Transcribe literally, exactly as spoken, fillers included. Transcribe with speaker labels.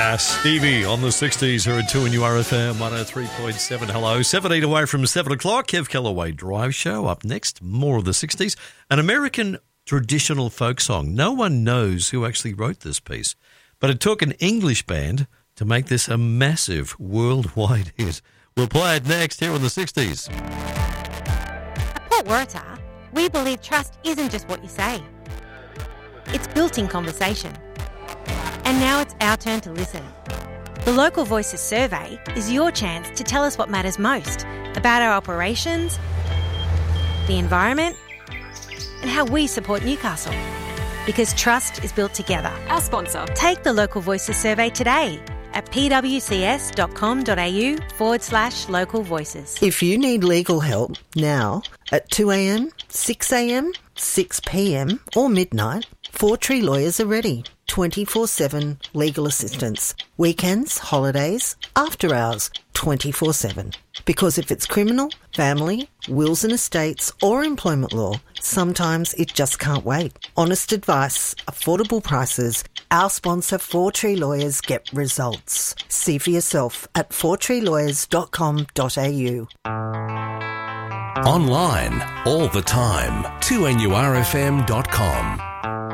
Speaker 1: Uh, Stevie on the sixties here at two and U R F M one oh three point seven. Hello. seventeen away from seven o'clock. Kev Callaway Drive Show. Up next, more of the sixties. An American traditional folk song. No one knows who actually wrote this piece, but it took an English band to make this a massive worldwide hit. We'll play it next here on the sixties.
Speaker 2: At Port Waratah, we believe trust isn't just what you say. It's built in conversation. And now it's our turn to listen. The Local Voices survey is your chance to tell us what matters most about our operations, the environment, and how we support Newcastle. Because trust is built together.
Speaker 3: Our sponsor.
Speaker 2: Take the Local Voices survey today at pwcs.com.au forward slash local voices.
Speaker 4: If you need legal help now at two a.m, six a.m, six p.m or midnight, Four Tree Lawyers are ready. twenty-four seven legal assistance. Weekends, holidays, after hours, twenty-four seven. Because if it's criminal, family, wills and estates or employment law, sometimes it just can't wait. Honest advice, affordable prices. Our sponsor, Four Tree Lawyers, get results. See for yourself at four tree lawyers dot com dot a u.
Speaker 5: Online, all the time, two N U R F M dot com.